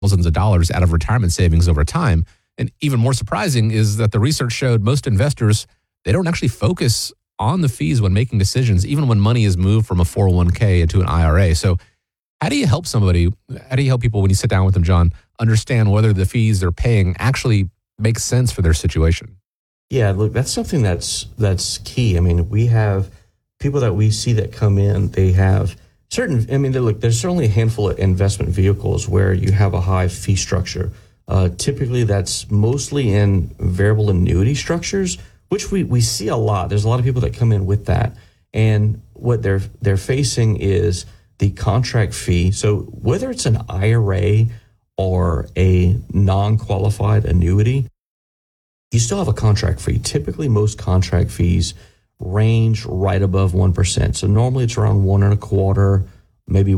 thousands of dollars out of retirement savings over time. And even more surprising is that the research showed most investors, they don't actually focus on the fees when making decisions, even when money is moved from a 401k into an IRA. So how do you help people when you sit down with them, John, understand whether the fees they're paying actually make sense for their situation? Yeah, look, that's something that's key. I mean, we have people that we see that come in, they have there's certainly a handful of investment vehicles where you have a high fee structure. Typically, that's mostly in variable annuity structures, which we see a lot. There's a lot of people that come in with that. And what they're facing is the contract fee. So whether it's an IRA or a non-qualified annuity, you still have a contract fee. Typically, most contract fees range right above 1%. So normally it's around 1.25%, maybe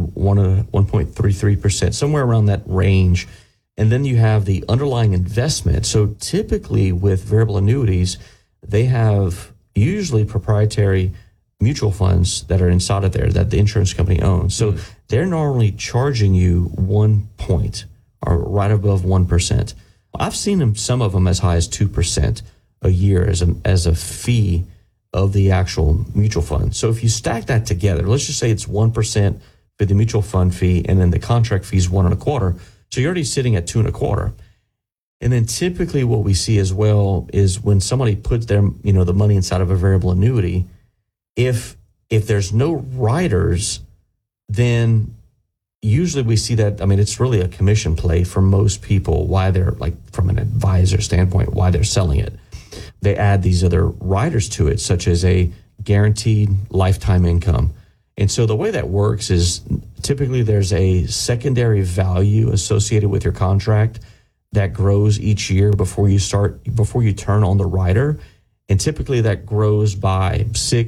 1.33%, somewhere around that range. And then you have the underlying investment. So typically with variable annuities, they have usually proprietary mutual funds that are inside of there that the insurance company owns. So they're normally charging you 1 point or right above 1%. I've seen some of them as high as 2% a year as a fee of the actual mutual fund. So if you stack that together, let's just say it's 1% for the mutual fund fee, and then the contract fee is 1.25%. So you're already sitting at 2.25%. And then typically what we see as well is when somebody puts their, the money inside of a variable annuity, if there's no riders, then usually we see that, it's really a commission play for most people, why they're, like, from an advisor standpoint, why they're selling it. They add these other riders to it, such as a guaranteed lifetime income. And so the way that works is typically there's a secondary value associated with your contract that grows each year before you turn on the rider. And typically that grows by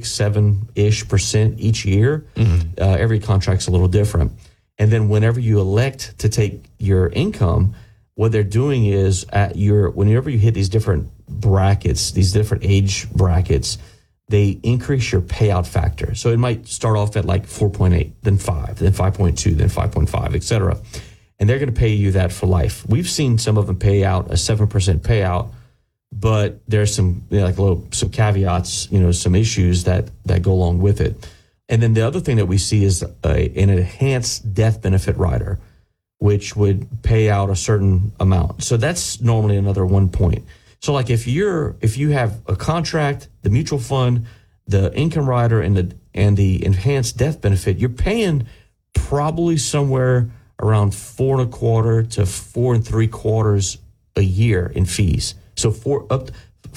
6-7% each year. Every contract's a little different. And then whenever you elect to take your income, what they're doing is whenever you hit these different brackets, these different age brackets, they increase your payout factor. So it might start off at like 4.8, then 5, then 5.2, then 5.5, et cetera. And they're going to pay you that for life. We've seen some of them pay out a 7% payout, but there's some some caveats, some issues that go along with it. And then the other thing that we see is an enhanced death benefit rider, which would pay out a certain amount. So that's normally another 1 point. So like if you have a contract, the mutual fund, the income rider, and the enhanced death benefit, you're paying probably somewhere around 4.25% to 4.75% a year in fees. So up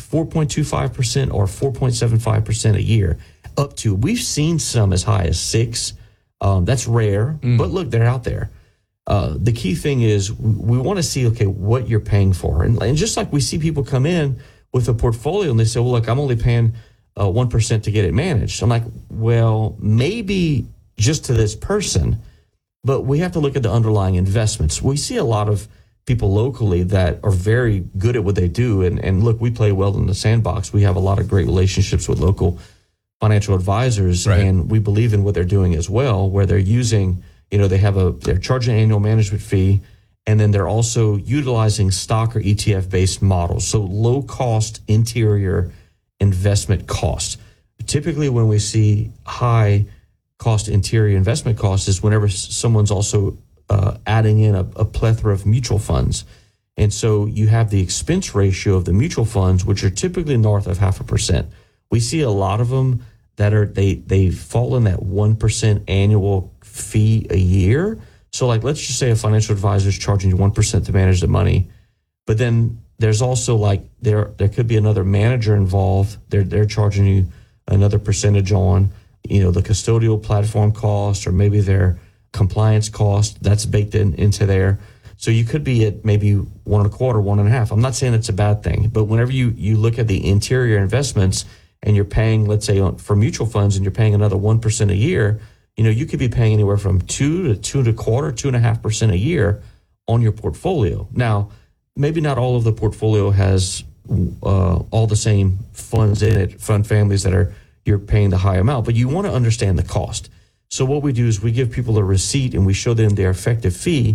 4.25% or 4.75% a year. Up to, we've seen some as high as 6%. That's rare, but look, they're out there. The key thing is we want to see, what you're paying for. And just like we see people come in with a portfolio and they say, well, look, I'm only paying 1% to get it managed. I'm like, well, maybe just to this person, but we have to look at the underlying investments. We see a lot of people locally that are very good at what they do. And look, we play well in the sandbox. We have a lot of great relationships with local financial advisors, right. And we believe in what they're doing as well, where they're using, they're charging an annual management fee, and then they're also utilizing stock or ETF based models. So low cost interior investment costs. Typically when we see high cost interior investment costs is whenever someone's also adding in a plethora of mutual funds. And so you have the expense ratio of the mutual funds, which are typically north of 0.5%. We see a lot of them that they fall in that 1% annual fee a year. So like, let's just say a financial advisor is charging you 1% to manage the money, but then there's also like there could be another manager involved. They're charging you another percentage on, the custodial platform cost, or maybe their compliance cost that's baked into there. So you could be at maybe 1.25%, 1.5%. I'm not saying it's a bad thing, but whenever you look at the interior investments and you're paying, let's say for mutual funds, and you're paying another 1% a year, you could be paying anywhere from 2 to 2.25%, 2.5% a year on your portfolio. Now, maybe not all of the portfolio has all the same funds in it, fund families that you're paying the high amount, but you want to understand the cost. So what we do is we give people a receipt and we show them their effective fee,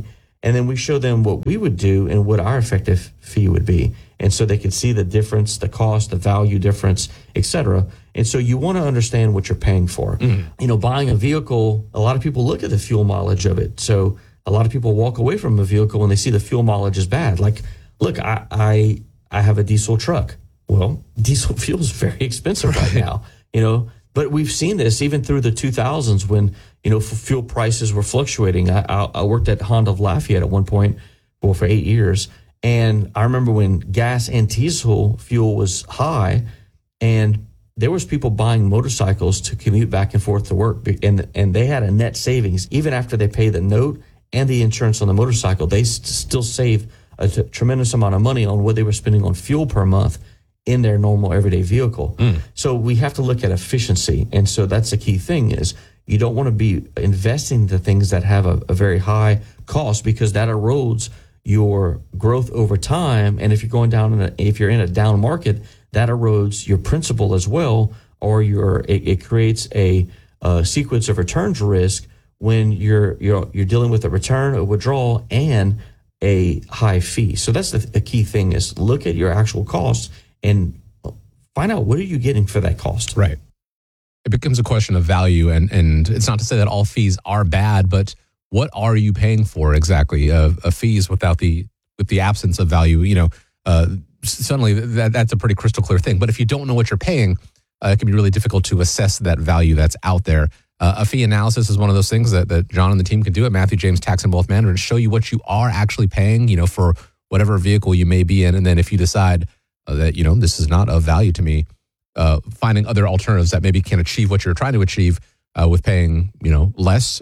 And then we show them what we would do and what our effective fee would be. And so they can see the difference, the cost, the value difference, et cetera. And so you want to understand what you're paying for. You know, buying a vehicle, a lot of people look at the fuel mileage of it. So a lot of people walk away from a vehicle when they see the fuel mileage is bad. Like, look, I have a diesel truck. Well, diesel fuel is very expensive right now, you know, but we've seen this even through the 2000s when, you know, fuel prices were fluctuating. I worked at Honda of Lafayette at one point, well, for 8 years. And I remember when gas and diesel fuel was high, and there was people buying motorcycles to commute back and forth to work, and they had a net savings. Even after they pay the note and the insurance on the motorcycle, they still save a tremendous amount of money on what they were spending on fuel per month in their normal everyday vehicle. So we have to look at efficiency. And so that's the key thing is you don't want to be investing the things that have a very high cost, because that erodes your growth over time. And if you're going down if you're in a down market, that erodes your principal as well, or it creates a sequence of returns risk when you're dealing with a return, a withdrawal, and a high fee. So that's the key thing is look at your actual costs and find out what are you getting for that cost. Right. It becomes a question of value, and it's not to say that all fees are bad, but what are you paying for exactly? Fees with the absence of value, you know, suddenly that's a pretty crystal clear thing. But if you don't know what you're paying, it can be really difficult to assess that value that's out there. A fee analysis is one of those things that John and the team can do at Matthew James Tax and Wealth Management, show you what you are actually paying, you know, for whatever vehicle you may be in. And then if you decide that, you know, this is not of value to me, finding other alternatives that maybe can achieve what you're trying to achieve with paying, you know, less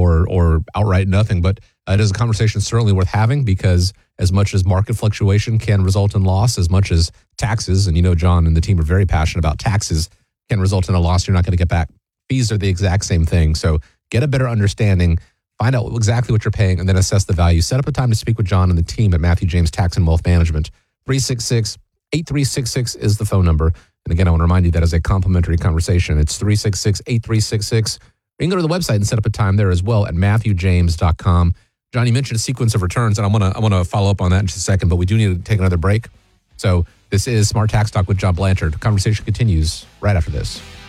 or outright nothing. But it is a conversation certainly worth having, because as much as market fluctuation can result in loss, as much as taxes, and you know, John and the team are very passionate about taxes, can result in a loss you're not going to get back. Fees are the exact same thing. So get a better understanding, find out exactly what you're paying, and then assess the value. Set up a time to speak with John and the team at Matthew James Tax and Wealth Management. 366-8366 is the phone number. And again, I want to remind you that is a complimentary conversation. It's 366-8366. You can go to the website and set up a time there as well at MatthewJames.com. John, you mentioned a sequence of returns, and I want to follow up on that in just a second, but we do need to take another break. So this is Smart Tax Talk with John Blanchard. The conversation continues right after this.